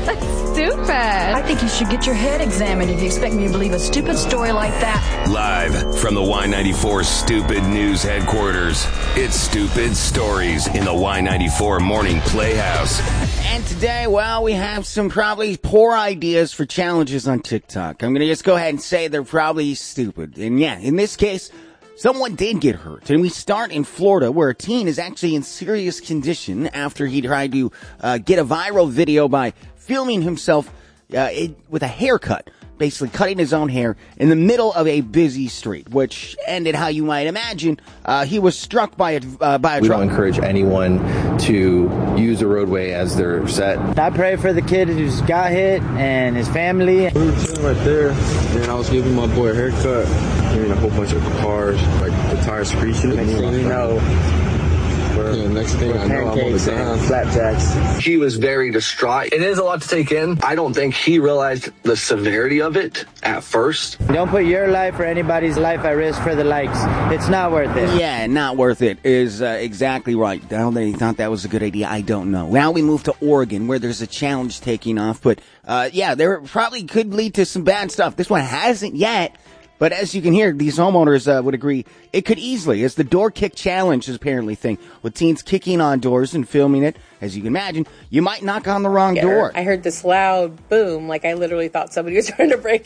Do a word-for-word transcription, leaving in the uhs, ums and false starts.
That's stupid. I think you should get your head examined if you expect me to believe a stupid story like that. Live from the Y ninety-four Stupid News headquarters, it's Stupid Stories in the Y ninety-four Morning Playhouse. And today, well, we have some probably poor ideas for challenges on TikTok. I'm going to just go ahead and say they're probably stupid. And yeah, in this case, someone did get hurt. And we start in Florida, where a teen is actually in serious condition after he tried to uh, get a viral video by filming himself uh, it, with a haircut, basically cutting his own hair in the middle of a busy street, which ended how you might imagine. Uh, he was struck by a, uh, by a we truck. We don't encourage anyone to use a roadway as their set. I pray for the kid who's got hit and his family. We were chilling right there, and I was giving my boy a haircut, hearing a whole bunch of cars, like the tires screeching. Next thing you know, Yeah, next thing I know, I'm on the ground. Flapjacks. He was very distraught. It is a lot to take in. I don't think he realized the severity of it at first. Don't put your life or anybody's life at risk for the likes. It's not worth it. Yeah, not worth it is uh, exactly right. How they thought that was a good idea, I don't know. Now we move to Oregon, where there's a challenge taking off. But, uh, yeah, there probably could lead to some bad stuff. This one hasn't yet. But as you can hear, these homeowners uh, would agree it could easily, as the door kick challenge is apparently a thing, with teens kicking on doors and filming it. As you can imagine, you might knock on the wrong door. I heard this loud boom, like I literally thought somebody was trying to break